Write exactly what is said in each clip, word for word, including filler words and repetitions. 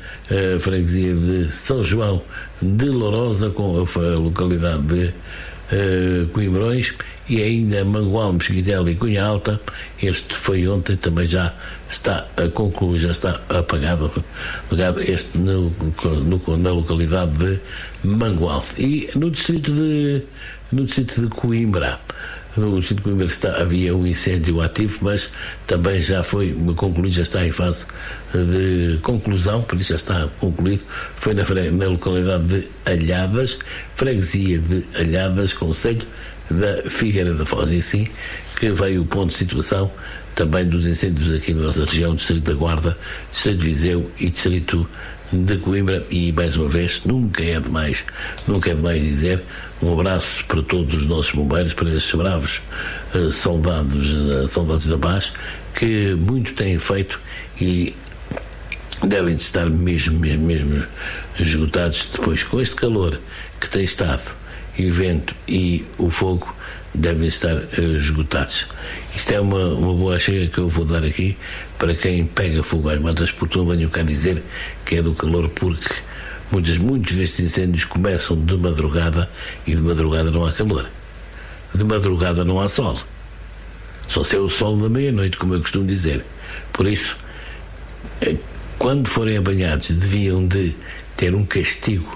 a freguesia de São João de Lourosa, com a localidade de uh, Coimbrões, e ainda Mangual, Mesquitel e Cunha Alta. Este foi ontem, também já está a concluir, já está apagado, apagado este no, no, na localidade de Mangual. E no distrito de, no distrito de Coimbra, no distrito de Coimbra está, havia um incêndio ativo, mas também já foi concluído, já está em fase de conclusão, por isso já está concluído. Foi na, na localidade de Alhadas, freguesia de Alhadas, concelho da Figueira da Foz, e assim que veio o ponto de situação também dos incêndios aqui na nossa região, Distrito da Guarda, Distrito de Viseu e Distrito de Coimbra. E mais uma vez, nunca é demais, nunca é demais dizer um abraço para todos os nossos bombeiros, para esses bravos uh, soldados, uh, soldados da paz, que muito têm feito e devem estar mesmo, mesmo, mesmo esgotados depois com este calor que tem estado, e vento e o fogo, devem estar uh, esgotados. Isto é uma, uma boa chega que eu vou dar aqui para quem pega fogo às matas, porque não venho cá dizer que é do calor, porque muitos, muitos destes incêndios começam de madrugada, e de madrugada não há calor, de madrugada não há sol, só se é o sol da meia-noite, como eu costumo dizer. Por isso, quando forem apanhados, deviam de ter um castigo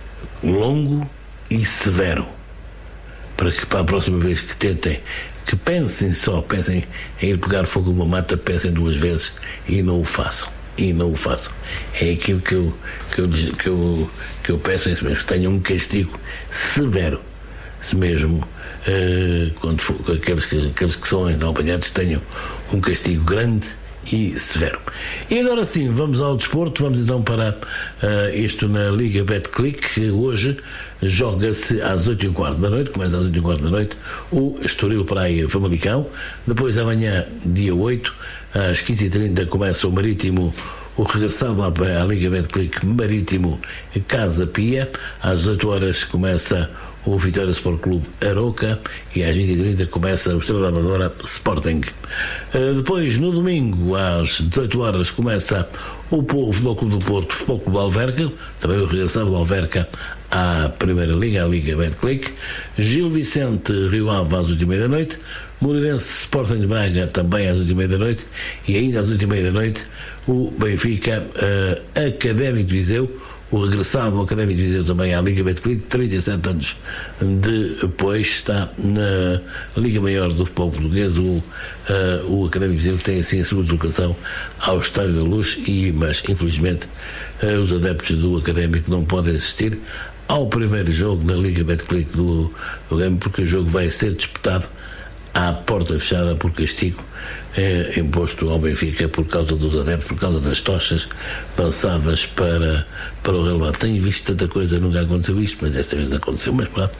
longo e severo, para que para a próxima vez que tentem, que pensem só, pensem em ir pegar fogo numa mata, pensem duas vezes e não o façam, e não o façam. É aquilo que eu, que eu, que eu, que eu peço, é isso mesmo, que tenham um castigo severo, se mesmo uh, quando for, aqueles, que, aqueles que são apanhados tenham um castigo grande e severo. E agora sim, vamos ao desporto. Vamos então para uh, isto na Liga Betclic, que hoje joga-se às oito e um quarto da noite, começa às oito e um quarto da noite, o Estoril Praia Famalicão. Depois amanhã, dia oito, às quinze e trinta, começa o Marítimo, o regressado à, à Liga Betclic Marítimo Casa Pia. Às dezoito horas começa o Vitória Sport Clube Aroca, e às vinte e trinta começa o Estrela da Amadora Sporting. Uh, depois, no domingo, às dezoito horas, começa o, o Futebol Clube do Porto, Futebol Clube Alverca, também o regressado Alverca à Primeira Liga, à Liga Betclic. Gil Vicente Rio Ave às oito e meia da noite, Moreirense Sporting de Braga também às oito e meia da noite, e ainda às oito e meia da noite o Benfica uh, Académico de Viseu, o regressado o Académico de Viseu também à Liga Betclic, trinta e sete anos depois, está na Liga Maior do Futebol Português, o, uh, o Académico de Viseu, que tem assim a sua deslocação ao Estádio da Luz, e, mas infelizmente uh, os adeptos do Académico não podem assistir ao primeiro jogo na Liga Betclic do, do Game, porque o jogo vai ser disputado à porta fechada por castigo é, imposto ao Benfica por causa dos adeptos, por causa das tochas lançadas para, para o relevado. Tenho visto tanta coisa, nunca aconteceu isto, mas desta vez aconteceu, mas pronto.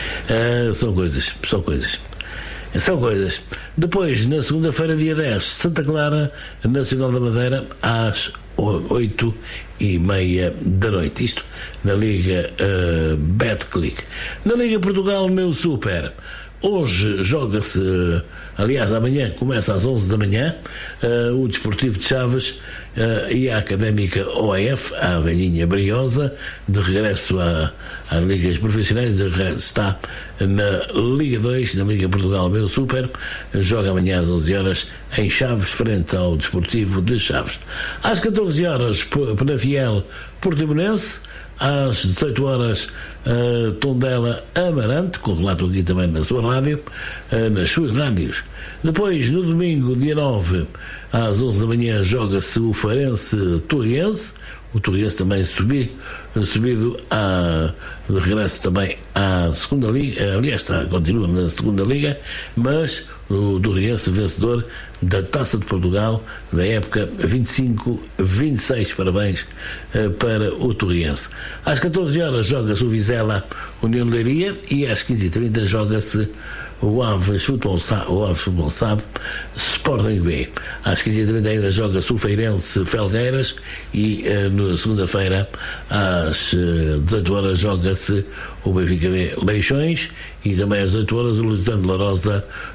É, são coisas, são coisas. São coisas. Depois, na segunda-feira, dia dez, Santa Clara Nacional da Madeira, às oito e meia da noite. Isto na Liga uh, Betclic. Na Liga Portugal, meu super. Hoje joga-se, aliás, amanhã começa às onze da manhã, uh, o Desportivo de Chaves uh, e a Académica O A F, a velhinha briosa, de regresso a, às ligas profissionais, de regresso está na Liga dois, na Liga Portugal Meu Super, joga amanhã às onze horas em Chaves, frente ao Desportivo de Chaves. Às catorze horas, Penafiel Portimonense. Às dezoito horas, uh, Tondela Amarante, com relato aqui também na sua rádio, uh, nas suas rádios. Depois, no domingo, dia nove, às onze da manhã, joga-se o Farense Torriense. O Torriense também subi, subido a, de regresso também à segunda liga, aliás, está, continua na segunda liga, mas o Torriense vencedor da Taça de Portugal da época vinte e cinco vinte e seis, parabéns uh, para o Torriense. Às catorze horas joga-se o Vizela União de Leiria, e às quinze e trinta joga-se o Aves Futebol o Aves Futebol Sado Sporting B. Às quinze e trinta ainda joga-se o Feirense Felgueiras, e uh, na segunda-feira às uh, dezoito horas joga-se o Benfica B Leixões, e também às oito horas o Lusitano de Lourosa Futebol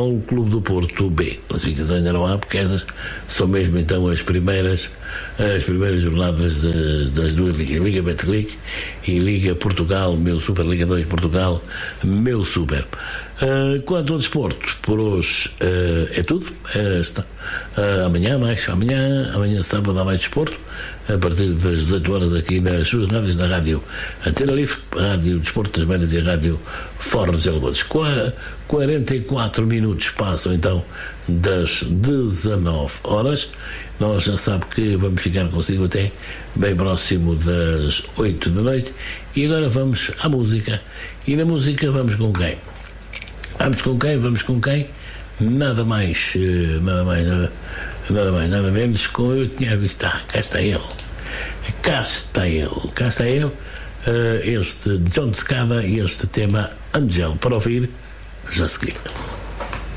Futebol Clube do Porto B. Classificação ainda não há, porque essas são mesmo então as primeiras, as primeiras jornadas de, das duas ligas, Liga Betclic e Liga Portugal, meu Super, Liga dois Portugal, meu Super. Uh, quanto ao desporto, por hoje uh, é tudo. Uh, está, uh, amanhã mais, amanhã, amanhã sábado há mais desporto, a partir das dezoito horas aqui nas suas rádios da Rádio Antena Livre, Rádio Desporto das Beiras e a Rádio Fórum dos Alagoas. quarenta e quatro minutos passam então das dezanove horas. Nós já sabe que vamos ficar consigo até bem próximo das oito da noite. E agora vamos à música. E na música vamos com quem? Vamos com quem? Vamos com quem? Nada mais, nada mais, nada, nada mais, nada menos com eu tinha visto. Ah, cá está ele. Cá está ele. Cá está ele. Este John Secada e este tema Angel, para ouvir já seguir.